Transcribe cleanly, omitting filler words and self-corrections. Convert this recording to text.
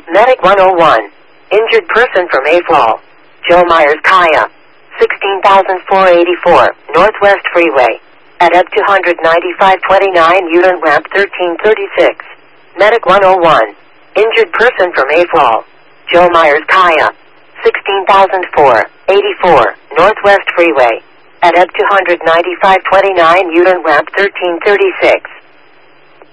Medic 101. Injured person from Mayfall. Joe Myers Kaya. 16,484, Northwest Freeway. At up 29529 U-turn ramp 1336. Medic 101. Injured person from Mayfall. Joe Myers Kaya. 16,484, Northwest Freeway. At up 29529 U-turn ramp 1336.